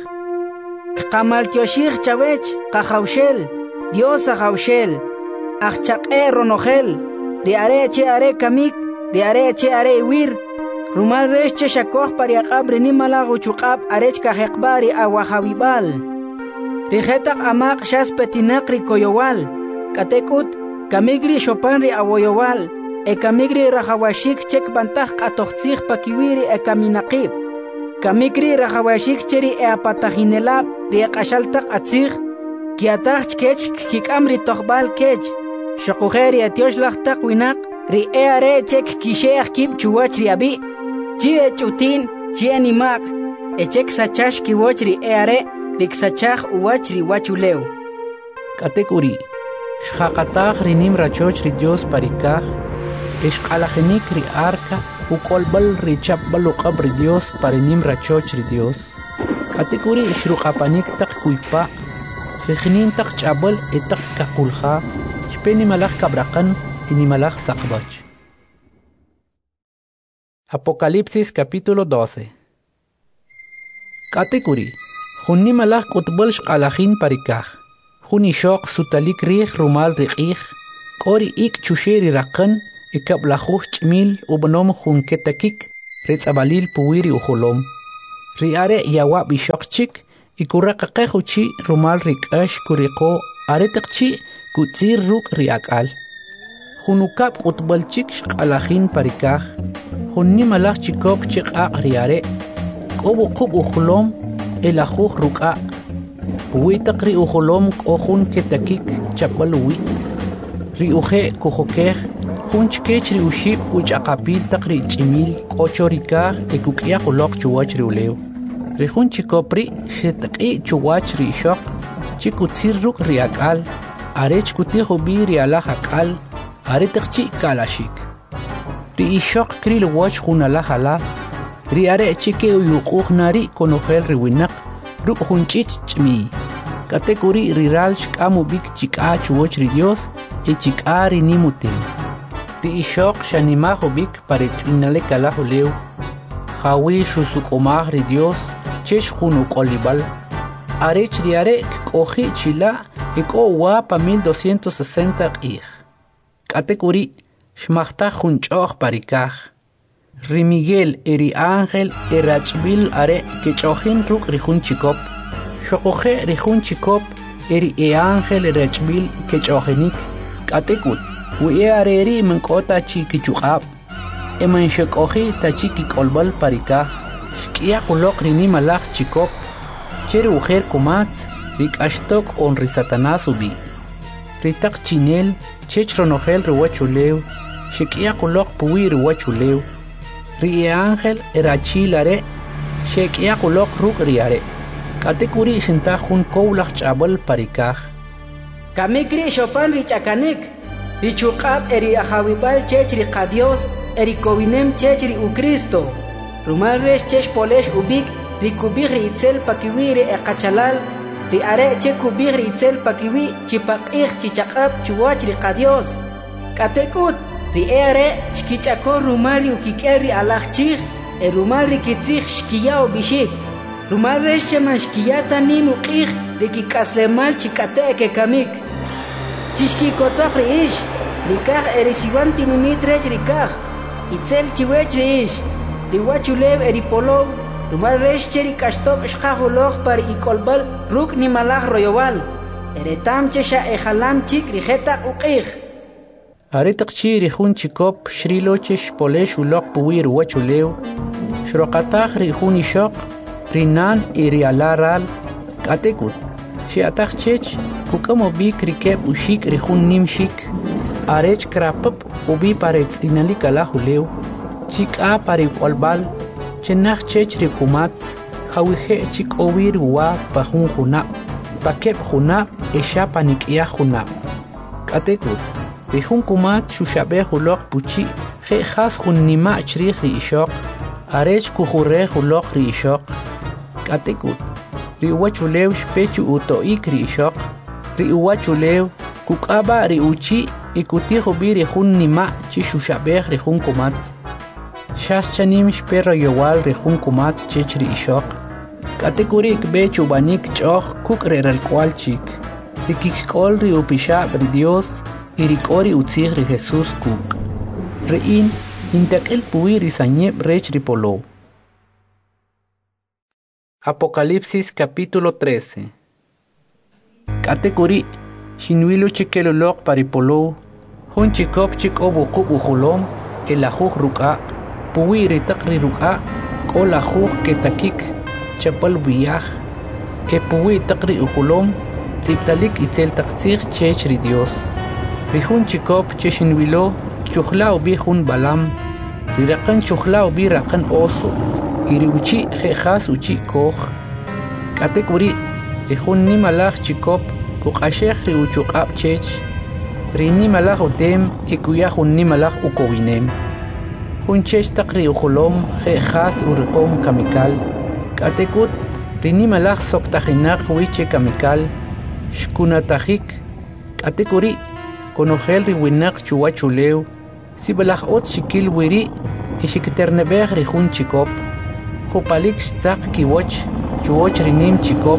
qamaltioxij chawech qajawxel Dios ajawxel ajchaq'e ronojel ri are che are kamik ri are che are iwir rumal rech che xakoj pariaq'ab ri nimalaj uchuq'ab arech kajeqb'a ri awajawib'al ri jetaq amaq xas petinaq ri koyowal k'atek'ut kamik ri xopan ri awoyowal e kamik ri rajawaxik chek bantaj q'atojtzij pakiwi ri ekaminaqib kamik ri rajawaxik che ri e apatajinelab ri eq'axal taq atzij kiataj chkech kik'am ri tojb'al kech xoquje ri etioxlaj taq winaq ri e are chek kixe'ej kib' chuwach ri abi' chi e ch'utin chi e nimaq e chek sachax kiwoch ri e are ri ksachaj uwach ri wachulew k'atek'uri xjaqataj ri nim rachoch ri Dios parikaj ixq'alajinik ri arca uk'olb'al ri chapb'al uq'ab ri Dios pari nim rachoch ri Dios k'atek'uri xruq'apanik taq kuypa' xijnin taq ch'ab'al e taq kaqulja xpe nimalaj kabraqan y nimalaj saqb'ach Apocalipsis capítulo doce k'atek'uri jun nimalaj k'utb'al xq'alajin parikaj jun ixoq sutalik riij rumal ri q'ij k'o ri ik' chuxe' ri raqan ikablajuj ch'mil ubnom jun ketakik retz'abalil puwiri ujolom riare yawa bixoqchik ikuraqaqej uchi rumal rik'ax kuriqo aretaqchi kutzir ruk' riak'al junukab q'utbalchik xq'alajin parikaj jun nimalaj chikop chiq'aq riare k'obu qub ujolom elajuj ruk'a puwitaq ri ujolom k'o jun ketakik chapb'al uwi ri uje kujokej jun chkech ri uxib uch'aqapil taq ri ch'imil k'o cho rikaj ekuk'yaj uloq chuwach ri ulew ri jun chikop ri xetaq'i chuwach ri ixoq chikutzir ruk' ri ak'al are chkutij ubi ri alaj ak'al are taqchi kalaxik ri ixoq kril woch jun alaj ala ri are chike uyuq'uj nari konojel ri winaq ruk' jun ch'ich ch'miy k'atek uri ri ral xk'am ubik chik'a chuwach ri Dios e chik'a ri nimutem ri ixoq xanimaj ubik paretz'inalek alaj ulew jawi xusuk'omaj ri Dios chex jun uk'olib'al arech ri are k'oji chila' ek'o uwa pa mil doscientos sesenta q'ij k'atek uri xmajtaj jun ch'o'j parikaj ri Miguel e ri ángel e rach'b'il are kech'ojin ruk' ri jun chikop xoqoje ri jun chikop e ri e ángel e rach'b'il kech'ojenik k'atek ut wi e are ri mink'ota chi kichuq'ab e manxek'oji tachi kik'olb'al parikaj xk'iyaq uloq ri nimalaj chikop che ri ujer kumatz ri k'axtok on ri Satanás ubi ri taq chinel chech ronojel ri wach ulew xek'iyaq uloq puwi ri wach ulew ri e ángel e rachil are xek'iyaq uloq ruk' ri are k'atek uri xintaj jun kowlaj ch'ab'al parikaj kamik ri xopan ri ch'akanik ri chuq'ab e ri ajawib'al chech ri qa Dios e ri kowinem chech ri uCristo rumal rex chex polex ubik ri kubij ri itzel pakiwi ri eqachalal ri are che kubij ri itzel pakiwi chipaq'ij chichaq'ab chuwach ri qa Dios k'atek ut ri e are xkich'akon rumal ri ukik'el ri alaj chij e rumal ri kitzij xkiya ubixik rumal rex xeman xkiyata nim uq'ij ri kik'aslemal chik'ate' kekamik chixkikotoj ri ix ri kaj e ri siwan tinimit rech ri kaj itzel chiwech ri ix ri wach ulew e ri polow rumal rex che ri k'axtok xqaj uloj pa ri ik'olb'al ruk' nimalaj royowal e retam che xa ejalam chik ri jetaq uq'ij are taqchi ri jun chikop xrilo che xpolex uloq puwi ri wach ulew xroqataj ri jun ixoq ri nan e ri ala ral k'atek ut xe'ataj chech kuk'am ubik ri keb' uxik ri jun nim xik arech krapab ubi paretz'inalik alaj ulew chik'a pa ri k'olb'al chenaj chech ri kumatz jawije' chik'owi ri uwa pa jun junab' pa keb' junab' e xa pa nik'yaj junab' k'atek ut ri jun kumatz xuxab'ej uloq puchi' je' jas jun nima' chrij ri ixoq arech kujurej uloq ri ixoq k'atek ut ri uwach ulew xpe chu uto'ik ri ixoq ri uwach ulew kuk'aba' ri uchi' y kutij ubi ri jun nima' chi xuxab'ej ri jun kumatz xas chanim xpe royowal ri jun kumatz chech ri ixoq k'atek uri kb'e chub'anik ch'oj kuk' ri ralk'wal chik ri kik'ol ri upixab' ri Dios y ri k'o ri utzij ri Jesús kuk' ri'in intak'il puwi ri sanyeb' rech ri polow. Apocalipsis capítulo trece. K'atek uri xinwilu chikel uloq pa ri polow jun chikop chik'o wuqub' ujolom e lajuj ruk'a puwi ri taq ri ruk'a k'o lajuj ketakik chapal biyaj e puwi taq ri ujolom tz'ibtalik itzel taq tzij chech ri Dios ri jun chikop che xinwilo chujla ubi jun balam ri raqan chujla ubi raqan oso y ri uchi' je' jas uchi' koj k'atek uri ri jun nimalaj chikop kuq'axej ri uchuq'ab' chech ri nimalaj utem y kuya jun nimalaj ukowinem jun chech taq ri ujolom je' jas uriqom kamikal k'atek ut ri nimalaj soktajinaq wiche kamikal xkunatajik k'atek uri konojel ri winaq chuwach ulew sib'alaj otz xikil wiri y xikiterneb'ej ri jun chikop jupalik xtzaq kiwoch chuwoch ri nim chikop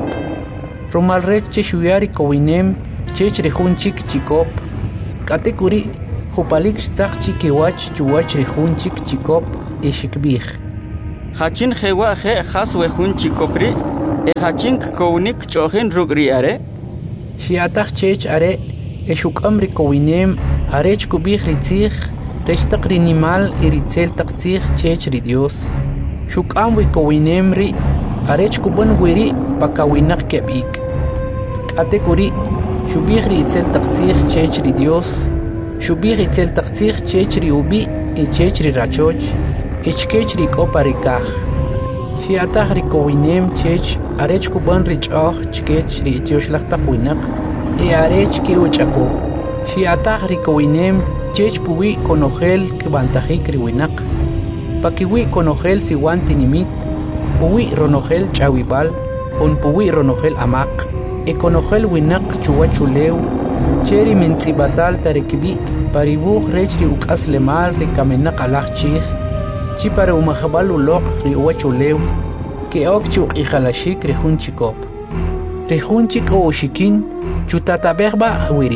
rumal rech che xuya ri kowinem chech ri jun chik chikop k'atek uri Jupalik stak chikiwach chuwach rihun chik chikop e shikbih. Hachin jewa je has wehun chikopri e hachin kounik chohin rugri are. Shiatach chech are e shukam rikowinem arech kubih ritzich rechtak rinimal iritzel takzich chech ri Dios. Shukam wikowinem ri arech kuban wiri pakawinak kebik. Kate kuri shubih ritzel takzich chech ri Dios. Shubih ritzel takzich chech ri ubi e chech ri rachoch. Echkech ri koparikach. Shiatach rikowinem chech arech kuban richach chkech ri tioshlag takwinak. E arech ke uchako. Shiatach rikowinem chech puwi konogel kibantajik riwinak. Pakiwi konogel siwan tinimit. Puwi ronogel chawibal. On puwi ronogel amak. E konogel winak chuwachuleu. Cheri mentzibatal tarekibi. Paribuj rechri ukas lemal rikamenak alach chich. Chi para umajabal ulok ri uwachuleu. Ke ok chuk ijalashik rihun chikop. Rihun chik o ushikin chutatabegba wiri.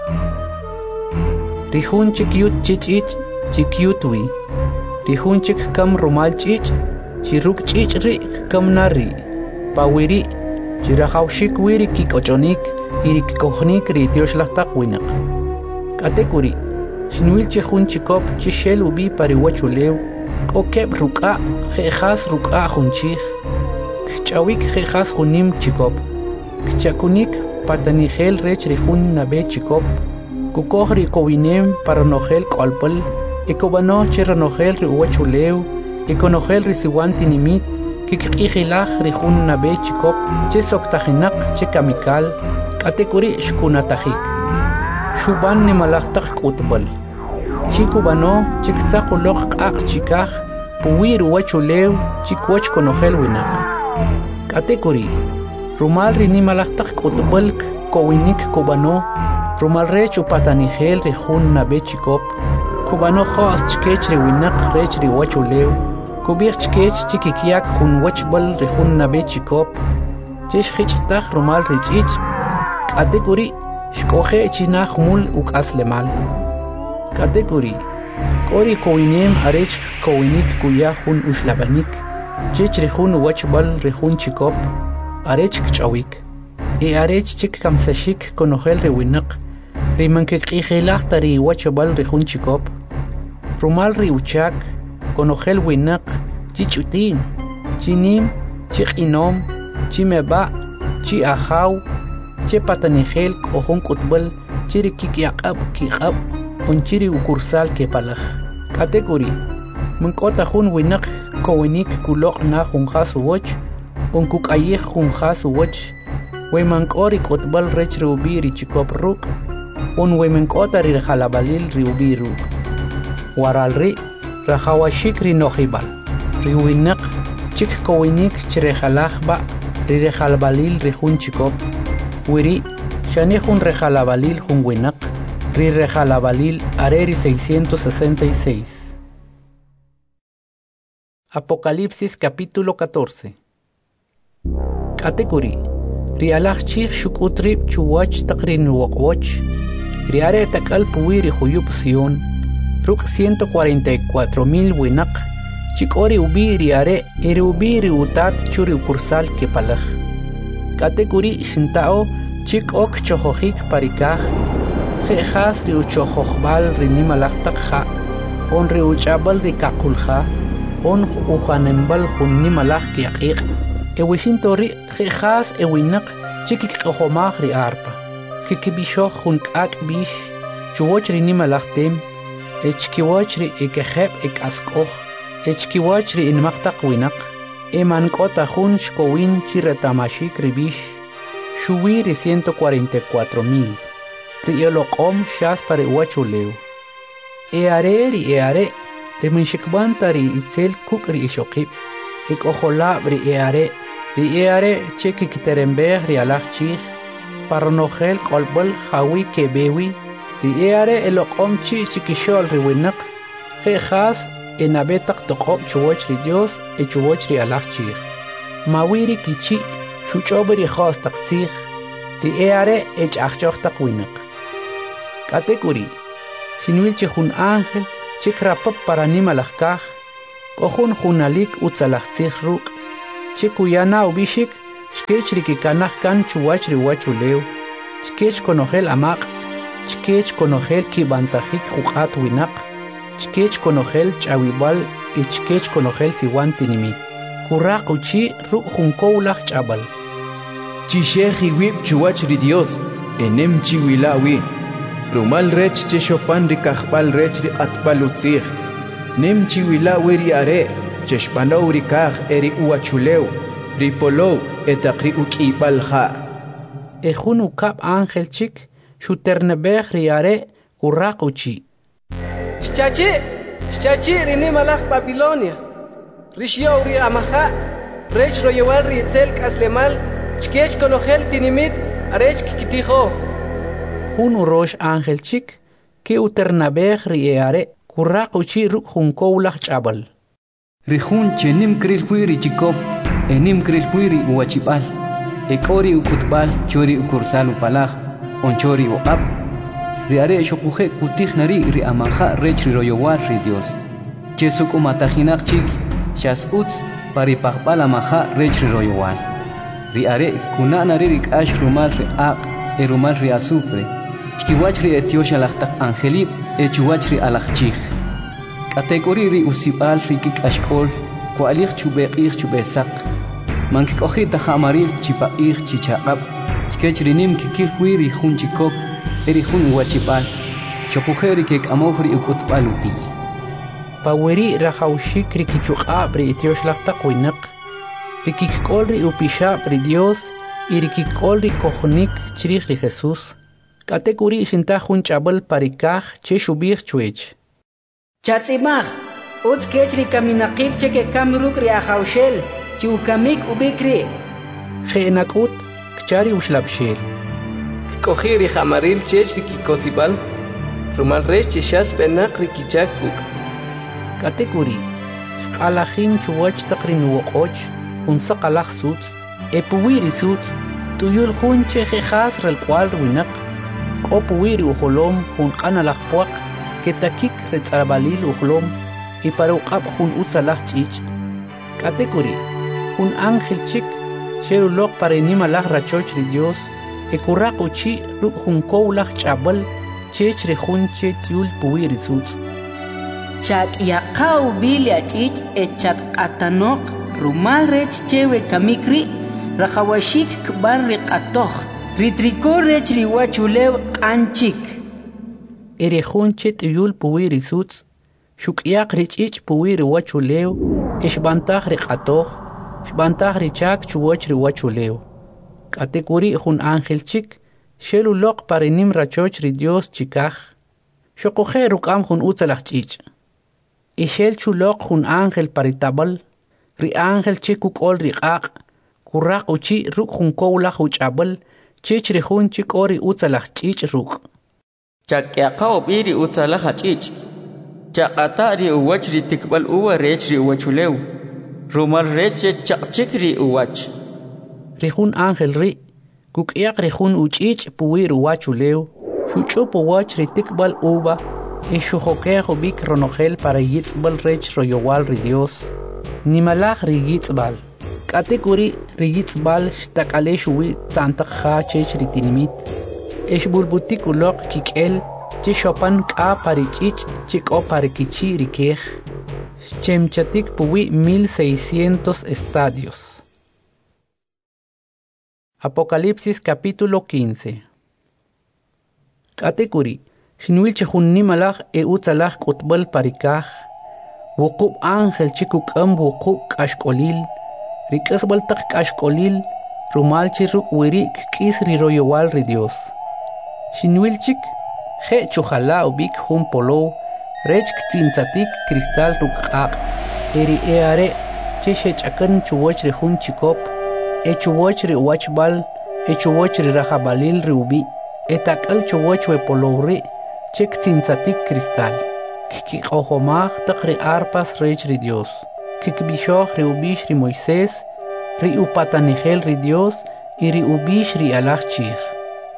Rihun chik yut chichich chik yutwi. Rihun chik kam rumal chich chiruk chich ri kam nari. Pa wiri chirahawshik wiri kikochonik iri kikochnik ri tioshlastak winak. Katekuri shinwil chihun chikop chishel ubi pari uwachuleu. Kokeb ruka jejas ruka junchich. Kchawik jejas junim chikop. Kchakunik patanigel rech rihun nabe chikop. Kukohri kowinem paranogel kolpel. Ekobano cheranogel riuachuleu. Ekonogel risiwan tinimit. Kikijilach rihun nabe chikop. Che soktajinak che kamikal. Katekuri shkunatajik. Shuban nimalachtak kutbal. Chikubano chiktzaqulok q'aq chikaj puwi ruwachuleu chikwach konogel winak. Katekuri rumal rinimalajtaq k'utb'alk kowinik kubano rumal rech upatanigel rihun nabe chikop kubano khos chkech riwinak rech riwachuleu kubich chkech chikikyak jun wachbal rihun nabe chikop chesh khichtaj rumal richich. Katekuri shkoje chinaj mul uk'aslemal. Katekuri kori kowinem arech kowinik kuya jun ushlabanik chech rihun wachbal rihun chikop arech kchawik e arech chik kamsashik konogel riwinak rimanke q'ijelaj tari wachbal rihun chikop rumal riuchak konogel winak chichutin chinim chiqinom chimeba chi ajaw che patanigel k'ojun k'utbal chirikikyaqab kiqab unchiri ukursal ke palaj. Katekuri munkota jun winak kowinik kulok na jun jasu woch unkuk ayej jun jasu woch wemankori kotbal rech riubi richikop ruk un wemenkota ri jalabalil riubi ruk waralri rajawashik ri nojibal riwinak chik kowinik chirejalajba ri rejalbalil ri jun chikop wiri shani jun rejalabalil jun winak Ri Rejalabalil Areri seiscientos sesenta y seis. Apocalipsis capítulo catorce. Katekuri Rialach chich shukutrip chuwach takrin wokwach Riare takal puwiri huyup Sion Ruk ciento cuarenta y cuatro mil winak Chikori ubi riare eri ubi riutat churi ukursal kepalaj Katekuri shintao chik ok chohojik parikaj Jejas riuchojochbal rinimalachtakja, on riuchabal de kakulja, on ujanembal junimalach kiaqiq, ewishintori jejas ewinak chikik ojomaj ri arpa, kikibishoch junkak bish, chuwoch rinimalachtem, echkiwoch ri ekejeb ekaskoj, echkiwoch ri inmaktak winak, emankota jun shkowin chiretamashik ribish, shuwi ri ciento cuarenta y cuatro mil. Riolokom shas pare uachuleu. Eare ri eare, riminshikbanta ri itzel kuk ri ishokib. Ik ojolab ri eare, ri eare cheki kiterembeh ri alach chich, paronogel kolbol hawi kebewi, ri eare elokom chi chikishol ri winak, jejas enabetak tokob chuwoch ri Dios e chuwoch ri alach chich. Mawiri kichi, shuchob ri khos tak chich, ri eare ech achchoch tak winak. Katekuri Xinwilche jun ángel, chikrapap para nimalajkaj, kohun junalik utzalajtzij ruk, chikuyana ubishik, chkech rikikanaj kan chuwach riwachuleu, chkech konojel amaq, chkech konojel kibantajik juqat winak, chkech konojel chawibal y chkech konojel siwan tinimit. Kuraq uchi ruk junkowlaj chabal. Chisheji wib chuwach ri Dios, enem chiwilawi. Rumal rech che chopan ri kajpal rech ri atpal utzij. Nem chiwilawi ri are, cheshpanow ri kaj eri uachuleu, ri polow etaqri ukibal ja. Ejun ukap ángel chik, shuternebej ri are kuraq uchi. Shchachi, shchachi rini malach Babilonia. Rishyo ri amaja, rech royewal ri itzel kaslemal, chkech konojel tinimit, arech kikitijo. Jun urosh ángel chik, ke uternabej ri are kuraq uchi ruk junkowlaj chabal. Rihun chenim kril huiri chikop, enim kril huiri uachibal, ekori ukutbal chori ukursal upalaj, onchori uqab. Ri are shokuje kutij nari ri amaja rech ri royewal ri Dios. Chesuk umatajinak chik, Shas utz pari paqbal amaja rech ri royowal. Ri are kunana ri ash rumal ri aq e rumal ri azufre. Chkiwach ri etiosh alaqtaq angelib e chuwach ri alaqchij. Kategori ri usibal ri kik ashkol ko alij chubeqij chubesaq. Mankikoji tajamaril chipaij chichaqab. Chkech ri nim kikil ri jun chikop eri jun uachibal. Shokuje ri kek amofri ukutbal upi. Paweri rajaushik rikichuqab ri itiosh laqtaq winak, rikikol ri upishab ri Dios y rikikol ri kohnik chrij ri Jesús. Katekuri shinta jun chabal parikaj che shubij chuech. Chatzimaj, utz kech ri kaminaqib che ke kamruk ri ajaushel, chi ukamik ubikri. Jeenakut kchari ushlabshel. Kikoji ri jamaril chech rikikosibal, rumal rech cheshas penak rikichak kuk. Katekuri, shqalajin chuwach taqrin woqoch, unsaqalaj suts, epuwiri suts, tuyul jun chejejas relqual winak, qopuwiri ujolom jun qanalaj puaq, ketakik retzarabalil ujolom, y para uqab jun utzalaj chich. Katekuri, jun ángel chik, xerulok para inimalaj rachoch ri Dios, ekuraq uchi ruk jun kowlaj chabal, chech ri jun che tiul puwiri suts. Chak yaqaw bilia chich echat qatanok rumal rech chewe kamikri rajawashik kban riqatoh ritriko rech riwachulew qanchik erejun chet yul puwiri suts shukyaq richich puwiri wachulew ishbantaj riqatoh shbantaj richak chuwach riwachulew katekuri jun ángel chik sheluloq parinim rachoch ri Dios chikaj shoqoje rukam jun utzalaj chich. Ishel chulok jun ángel paritabal, ri ángel chikuk ol riqaq, kuraq uchi ruk jun kowlaj uchabal, chich ri jun chik ori utzalaj chich ruk. Chakyaqaw biri utzalaj chich. Chaqata ri uwach ri tikbal uwa rech ri uwachulew. Rumal rech chaqchik ri uwach. Ri jun ángel ri, kukyaq ri jun uchich puwir uwachulew, shuchup uwach ri tikbal uwa, y shujoquejo bik ronogel para yitzbal rech royowal ri Dios. Nimalaj ri yitzbal. Katekuri ri yitzbal shtakale shuwi tzantakha chech ri tinimit. Esh bulbutik ulok kikel, che shopan ka parichich, chiko parikichi ri kej. Chemchatik puwi mil seiscientos estadios. Apocalipsis capítulo quince. Katekuri. Shinwil chehun nimalaj e utzalaj kutbal parikaj, wukub ángel chikuk am wukub kashkolil, rikasbal tak kashkolil, rumal chiruk wirik kis ri royowal ri Dios. Shinwil chik, je chuhala ubik hun polo, rech ktintzatik kristal rukaq, eri eare, che shechakan chuwach ri hun chikop, e chuwach ri wachbal, e chuwach ri rajabalil ri ubi, etakal chuwach we polo ri, chek tintzatik cristal. Kik ojomaj tak ri arpas rech ri Dios. Kik bishoch ri ubish ri Moisés, ri upatanigel ri Dios, y ri ubish ri alach chich.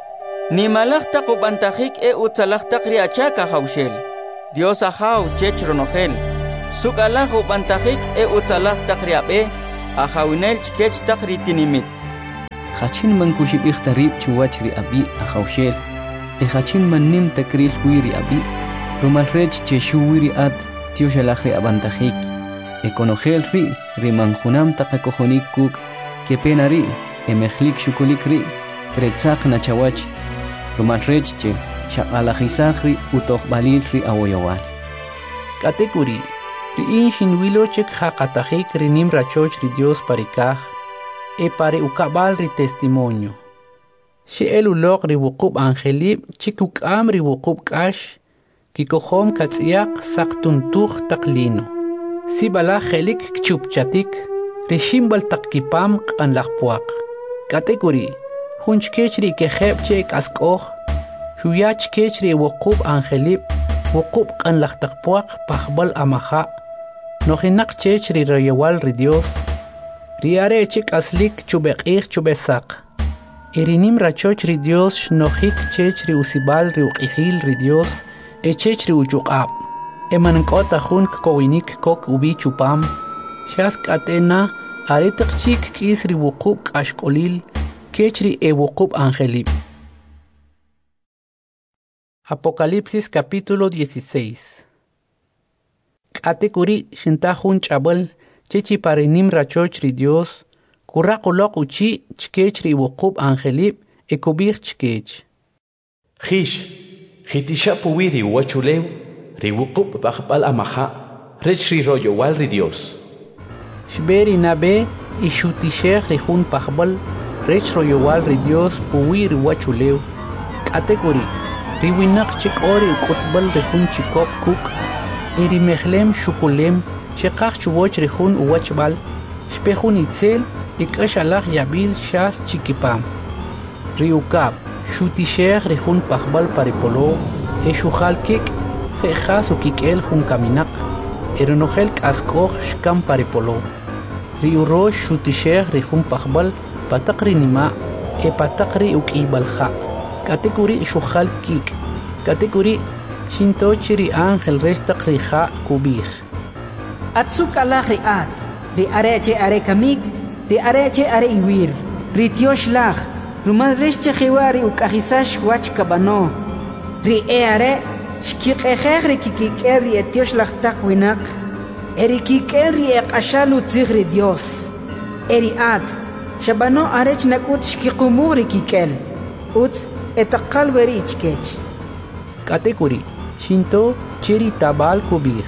ni malakta kubantajik e utzalakta kriachaka haushel. Dios ajau chechronogel. Sukalaj ubantajik e utzalakta kriabe ajawinel chkech takritinimit. Hachin man kushibik tarib chuwachri abi ajaushel. E hachin man nim takril wiri abi. Rumalrech cheshuwiri ad tioshalajri abantajik. E konogel ri rimanjunam takakojonik kuk kepenari e mejlik shukulik ri kretzak nachawach. Rumalrech che shaqalajisajri utojbalil ri awoyowal. Katekuri ri inshin wilo chek haqatajik rinim rachoch ri Dios parikaj e pare ukabal ri testimonio. She elulok ri wukub angelib chikuk am ri wukub kash kikohom katsiak saktuntuj taklino. Si bala helik kchupchatik rishimbal takkipam kan lakpuak. Katekuri hunchkech ri keheb chek askoh shuyach kech ri wukub angelib wukub kan laktakpuak pahbal amaha nohinak chech ri royewal ri Dios riare chik aslik chubekich chubesak irinim rachoch ri Dios nohik chech ri usibal ri uqihil ri Dios e chech ri uchuqab emankota hun kowinik kok ubi chupam shask atena aretak chik kis ri wukub kashkolil kech ri e wukub angelib. Apocalipsis capítulo dieciséis. Katekuri shintajun chabal chechi parinim rachoch ri Dios kurakulok uchi chkech ri wukub angelib e kubir chkech. Hish, hitisha puwiri wachulew ri wukub bakbal amaha rech ri royo wal ri Dios. Shberi nabe ishutishech ri hun pahbal rech royo wal ri Dios puwiri wachulew. Katekuri riwinak chik ori ukutbal rihun chikop kuk eri mehlem shukulem shekach chuboch rihun uwachbal shpehun itzel ikash alach yabil shas chikipam riukab shutishech rihun pahbal paripolo e shuhal kik jechas ukikel hun kaminak eronohel kaskoch shkam paripolo riurosh shutishech rihun pahbal patakri nima e patakri ukibalha. Katekuri shuhal kik. Katekuri shinto chiri angel resta krija kubih. Atsuk Allah riat. Ri areche are kamik. Ri areche are iwir. Ri tiosh lach. Rumal resta khiwari ukahisash wach kabano. Ri e are shkiqekheg ri kikiker ri tiosh lach takwinak. Eri kiker ri eqashalu tzigri Dios. Eri ad. Shabano arech nakut shkiqumur ri kikel. Uts etaqal weri ichkech. Katekuri shinto chiri tabal kubir.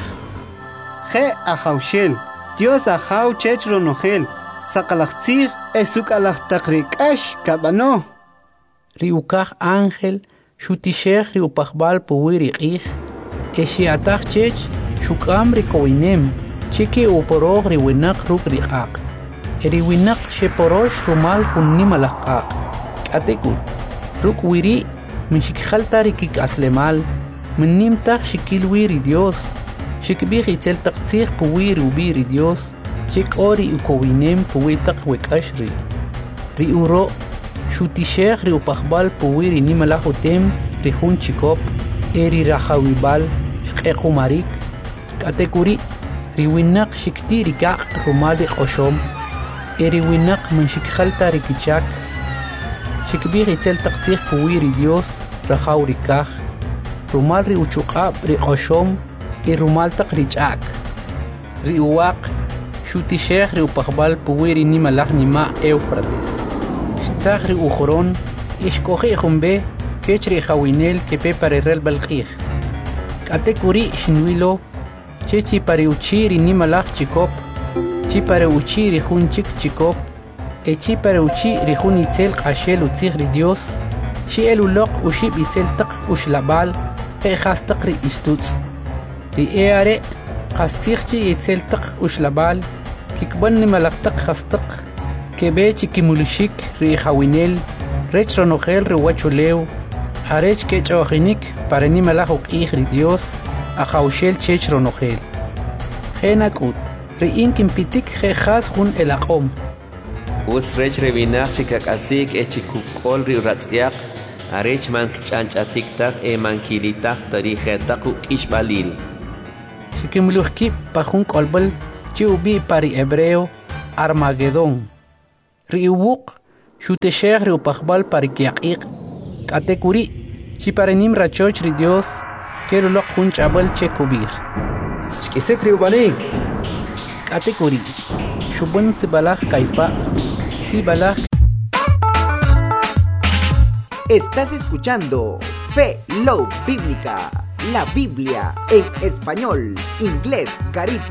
Je ajaushel Dios ajau chechro nogel sakalachtzig esuk alachtakrikash kabano. Riukach angel shutishech riupachbal puwiri ich eshiatach chech shukam rikoinem chiki uporog riwinak ruk riak eriwinak sheporosh rumal hunnim alakak. Katekuri ruk wiri min shikhalta rikik aslemal min nimtach shikil wiri Dios shikbih itzel taqtzich puwiri ubiri Dios chik ori ukowinem puwitak wekashri ri uro shutishech ri upachbal puwiri nimalahutem rihun chikop eri rahawibal shqequmarik. Katekuri ri winak shikti rikaq rumali qoshom eri winak min shikhalta rikichak shikbir itzel taqtzich puwiri Dios rajaw rikaj rumal ri uchuqab ri qoshom i rumal taq richak ri uwaq shutishech ri upachbal puwiri nimalaj nima Eufrates shtzach ri ujoron ishkoji jumbe kech ri jawinel kepe parerel balqij. Katekuri shinwilo chechi pare uchi ri nimalaj chikop chi pare uchi ri jun chik chikop echi pare uchi rihun itzel qashel utzig ri Dios shi elulok ushib itzel taq ushlabal e khas taqri istutz ri eare qastigchi itzel taq ushlabal kikban malak taq khas taq kebe chikimulushik ri khawinel rechronogel ri wachulew harech ke choginik para ni malak uqih ri Dios a khawshel chechronogel khenakut ri inkim pitik khe khas hun elaqom Uts rech revinach chikak asik e chikukol ri ratzyak arech man kch'anch'atiktaj e mankilitaj tarijetaqu k'ixb'alil Xikimluhki pajun kolbel chi ubi pari hebreo Armagedón ri uwuq xutexej ri upajbal pari kiaq'iq k'atekuri chi parenim rachoch ri Dios kero loq jun ch'abel che kubij xk'isik ri ubanik k'atekuri xubun sibalaj kaypa sibalaj. Estás escuchando Fe Low Bíblica, la Biblia en español, inglés, Garifuna.